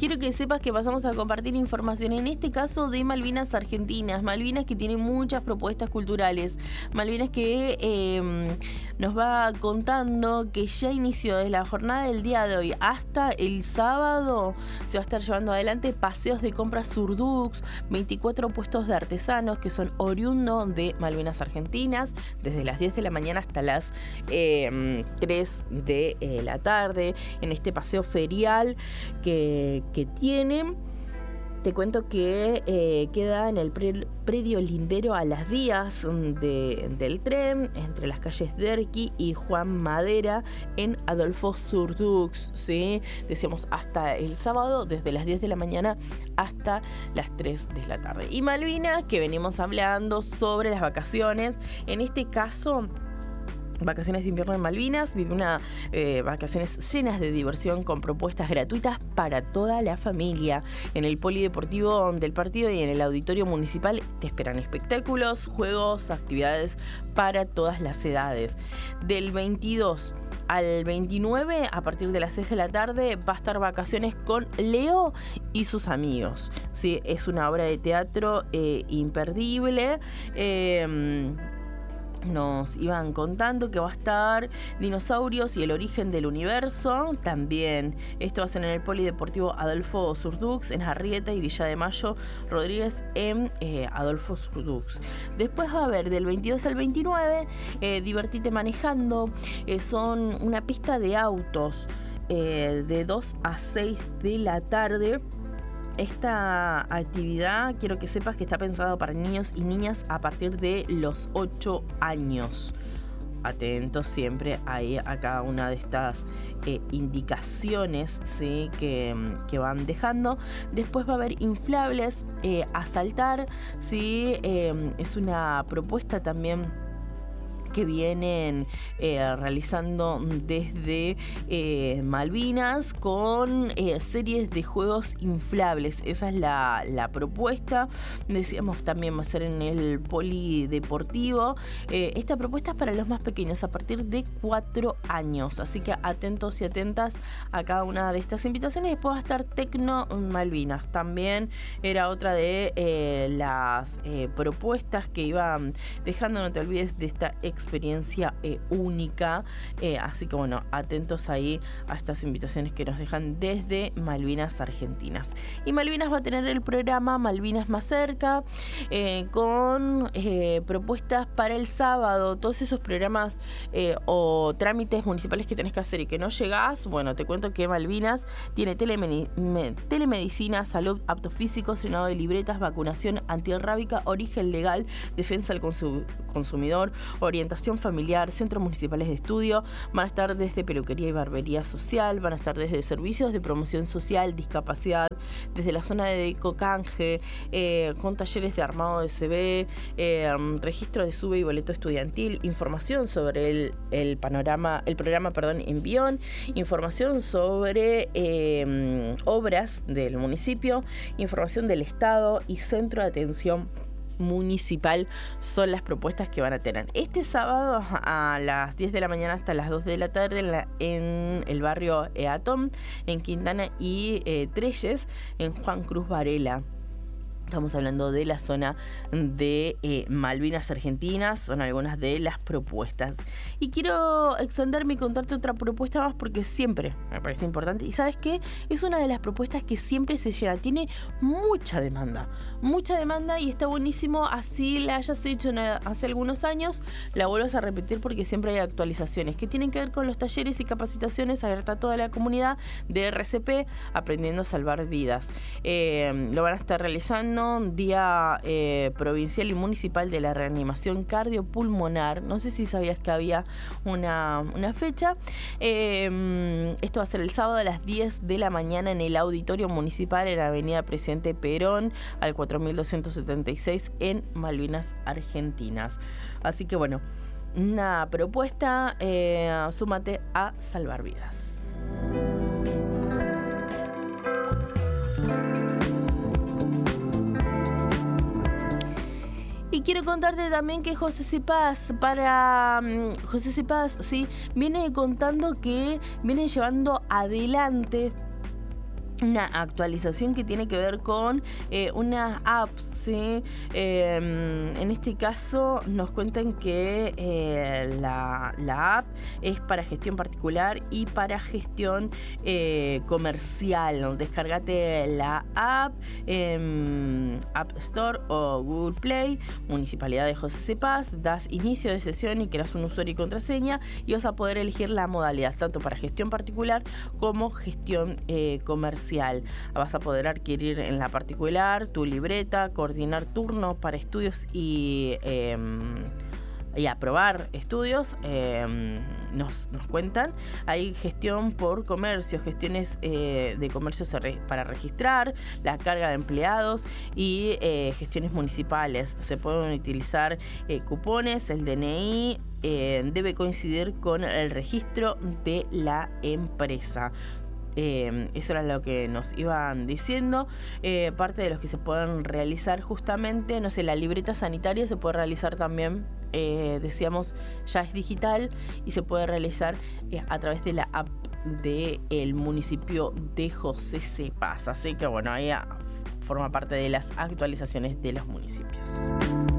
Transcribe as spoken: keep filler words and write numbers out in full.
quiero que sepas que pasamos a compartir información, en este caso de Malvinas Argentinas. Malvinas que tiene muchas propuestas culturales. Malvinas que eh, nos va contando que ya inició desde la jornada del día de hoy hasta el sábado. Se va a estar llevando adelante paseos de compras Surdux, veinticuatro puestos de artesanos que son oriundos de Malvinas Argentinas, desde las diez de la mañana hasta las eh, tres de eh, la tarde, en este paseo ferial que, que tienen. Te cuento que eh, queda en el pre- predio lindero a las vías de, del tren, entre las calles Derqui y Juan Madera, en Adolfo Surdux, ¿sí? Decíamos hasta el sábado, desde las diez de la mañana hasta las tres de la tarde. Y Malvinas, que venimos hablando sobre las vacaciones, en este caso... Vacaciones de invierno en Malvinas, vive una eh, vacaciones llenas de diversión con propuestas gratuitas para toda la familia. En el polideportivo del partido y en el auditorio municipal te esperan espectáculos, juegos, actividades para todas las edades. Del veintidós al veintinueve, a partir de las seis de la tarde, va a estar Vacaciones con Leo y sus amigos. Sí, es una obra de teatro eh, imperdible. Eh, Nos iban contando que va a estar Dinosaurios y el origen del universo. También esto va a ser en el Polideportivo Adolfo Surdux, en Arrieta, y Villa de Mayo Rodríguez en eh, Adolfo Surdux. Después va a haber del veintidós al veintinueve eh, Divertite Manejando. Eh, son una pista de autos eh, de dos a seis de la tarde. Esta actividad, quiero que sepas que está pensado para niños y niñas a partir de los ocho años. Atentos siempre ahí a cada una de estas eh, indicaciones, ¿sí? que, que van dejando. Después va a haber inflables eh, a saltar, ¿sí? Eh, es una propuesta también que vienen eh, realizando desde eh, Malvinas con eh, series de juegos inflables. Esa es la, la propuesta. Decíamos también va a ser en el polideportivo. Eh, esta propuesta es para los más pequeños, a partir de cuatro años. Así que atentos y atentas a cada una de estas invitaciones. Después va a estar Tecno Malvinas. También era otra de eh, las eh, propuestas que iban dejando. No te olvides de esta experiencia experiencia eh, única, eh, así que bueno, atentos ahí a estas invitaciones que nos dejan desde Malvinas Argentinas. Y Malvinas va a tener el programa Malvinas Más Cerca, eh, con eh, propuestas para el sábado. Todos esos programas eh, o trámites municipales que tenés que hacer y que no llegás, bueno, te cuento que Malvinas tiene telemedi- me, telemedicina, salud, apto físico, llenado de libretas, vacunación antirrábica, origen legal, defensa del consu- consumidor, orientación familiar, centros municipales de estudio. Van a estar desde peluquería y barbería social, van a estar desde servicios de promoción social, discapacidad, desde la zona de Ecocanje, eh, con talleres de armado de C V, eh, registro de sube y boleto estudiantil, información sobre el, el panorama, el programa, perdón, Envión, información sobre eh, obras del municipio, información del Estado y centro de atención municipal. Son las propuestas que van a tener este sábado a las diez de la mañana hasta las dos de la tarde en, la, en el barrio Eatón, en Quintana y eh, Trelles, en Juan Cruz Varela. Estamos hablando de la zona de eh, Malvinas Argentinas, son algunas de las propuestas. Y quiero extenderme y contarte otra propuesta más porque siempre me parece importante. Y ¿sabes qué? Es una de las propuestas que siempre se llena, tiene mucha demanda, mucha demanda y está buenísimo. Así la hayas hecho hace algunos años, la vuelvas a repetir porque siempre hay actualizaciones que tienen que ver con los talleres y capacitaciones abierta a toda la comunidad de R C P, Aprendiendo a Salvar Vidas. Eh, lo van a estar realizando Día eh, Provincial y Municipal de la Reanimación Cardiopulmonar. No sé si sabías que había una, una fecha. Eh, esto va a ser el sábado a las diez de la mañana en el Auditorio Municipal en la Avenida Presidente Perón, al cuatro mil doscientos setenta y seis en Malvinas Argentinas. Así que bueno, una propuesta, eh, súmate a salvar vidas. Y quiero contarte también que José Cepaz, para um, José Cepaz, sí, viene contando que viene llevando adelante una actualización que tiene que ver con eh, unas apps, ¿sí? Eh, en este caso nos cuentan que eh, la, la app es para gestión particular y para gestión eh, comercial. Descárgate la app en App Store o Google Play, Municipalidad de José C. Paz, das inicio de sesión y creas un usuario y contraseña y vas a poder elegir la modalidad tanto para gestión particular como gestión eh, comercial. Vas a poder adquirir en la particular tu libreta, coordinar turnos para estudios y, eh, y aprobar estudios. Eh, nos, nos cuentan. Hay gestión por comercio, gestiones eh, de comercio para registrar, la carga de empleados y eh, gestiones municipales. Se pueden utilizar eh, cupones, el D N I. Eh, debe coincidir con el registro de la empresa. Eh, eso era lo que nos iban diciendo. Eh, parte de los que se pueden realizar justamente, no sé, la libreta sanitaria se puede realizar también, eh, decíamos, ya es digital y se puede realizar eh, a través de la app del municipio de José C. Paz. Así que bueno, ahí forma parte de las actualizaciones de los municipios.